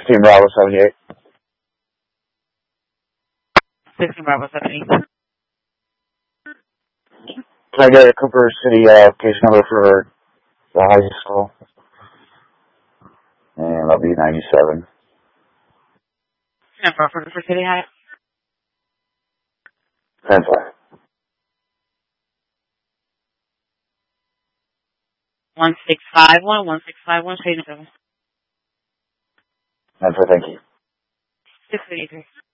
16 Bravo 78. 16 Bravo 78. Can I get a Cooper City case number for the high school? And that'll be 97. Number for Cooper City High? 10-5. 1651, 1651, 7. 10-4, thank you. 683.